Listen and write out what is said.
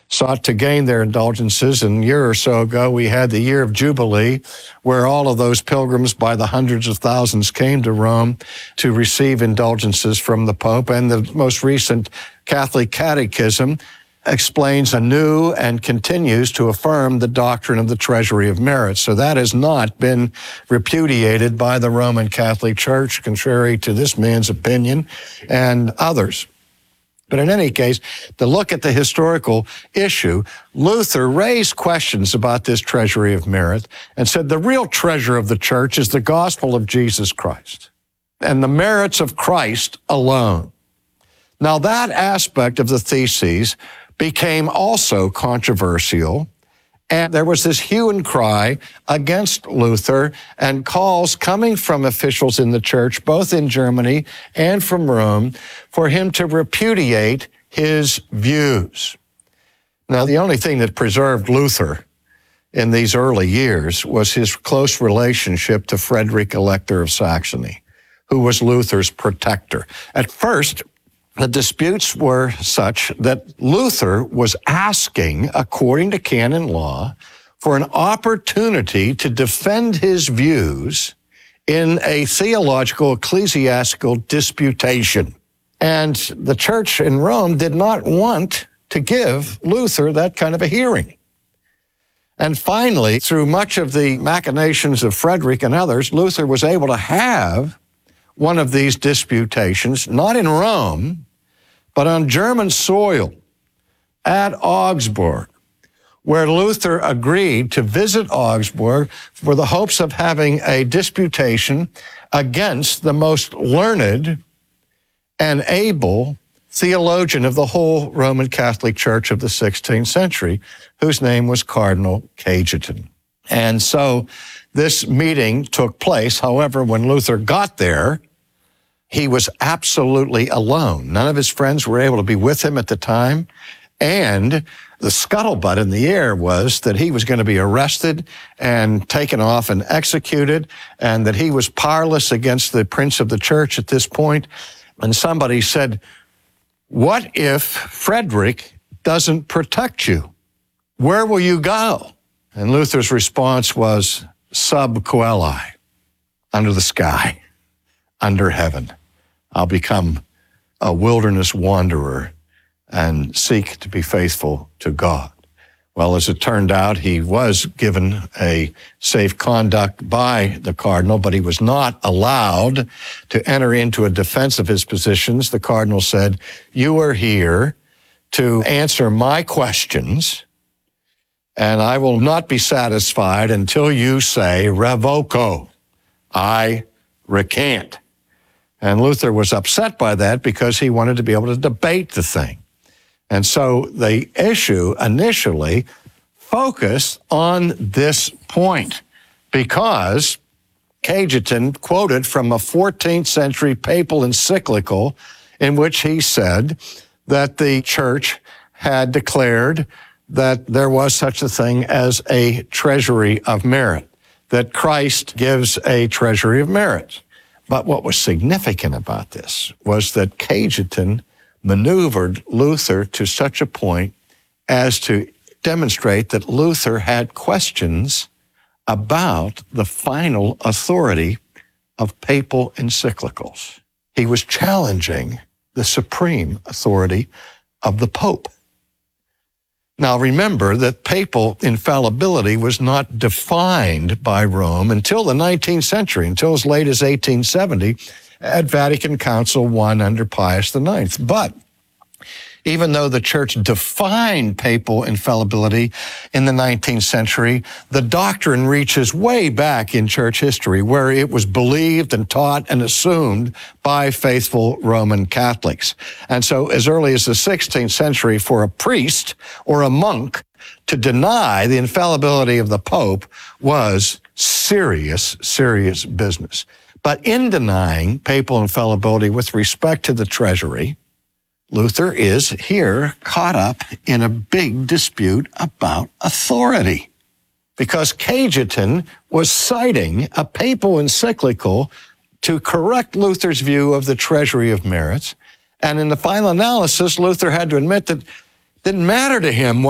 sought to gain their indulgences. And a year or so ago, we had the year of Jubilee, where all of those pilgrims by the hundreds of thousands came to Rome to receive indulgences from the Pope. And the most recent Catholic Catechism explains anew and continues to affirm the doctrine of the treasury of merit. So that has not been repudiated by the Roman Catholic Church, contrary to this man's opinion and others. But in any case, to look at the historical issue, Luther raised questions about this treasury of merit and said the real treasure of the church is the gospel of Jesus Christ and the merits of Christ alone. Now, that aspect of the theses became also controversial, and there was this hue and cry against Luther and calls coming from officials in the church, both in Germany and from Rome, for him to repudiate his views. Now, the only thing that preserved Luther in these early years was his close relationship to Frederick, Elector of Saxony, who was Luther's protector. At first, the disputes were such that Luther was asking, according to canon law, for an opportunity to defend his views in a theological, ecclesiastical disputation. And the church in Rome did not want to give Luther that kind of a hearing. And finally, through much of the machinations of Frederick and others, Luther was able to have one of these disputations, not in Rome, but on German soil at Augsburg, where Luther agreed to visit Augsburg for the hopes of having a disputation against the most learned and able theologian of the whole Roman Catholic Church of the 16th century, whose name was Cardinal Cajetan. And so this meeting took place. However, when Luther got there, he was absolutely alone. None of his friends were able to be with him at the time. And the scuttlebutt in the air was that he was going to be arrested and taken off and executed, and that he was powerless against the prince of the church at this point. And somebody said, what if Frederick doesn't protect you? Where will you go? And Luther's response was, sub coeli, under the sky, under heaven. I'll become a wilderness wanderer and seek to be faithful to God. Well, as it turned out, he was given a safe conduct by the cardinal, but he was not allowed to enter into a defense of his positions. The cardinal said, you are here to answer my questions, and I will not be satisfied until you say, revoco, I recant. And Luther was upset by that because he wanted to be able to debate the thing. And so the issue initially focused on this point because Cajetan quoted from a 14th century papal encyclical in which he said that the church had declared that there was such a thing as a treasury of merit, that Christ gives a treasury of merit. But what was significant about this was that Cajetan maneuvered Luther to such a point as to demonstrate that Luther had questions about the final authority of papal encyclicals. He was challenging the supreme authority of the Pope. Now, remember that papal infallibility was not defined by Rome until the 19th century, until as late as 1870 at Vatican Council I under Pius IX. But even though the church defined papal infallibility in the 19th century, the doctrine reaches way back in church history where it was believed and taught and assumed by faithful Roman Catholics. And so as early as the 16th century, for a priest or a monk to deny the infallibility of the Pope was serious, serious business. But in denying papal infallibility with respect to the treasury, Luther is here caught up in a big dispute about authority because Cajetan was citing a papal encyclical to correct Luther's view of the treasury of merits. And in the final analysis, Luther had to admit that it didn't matter to him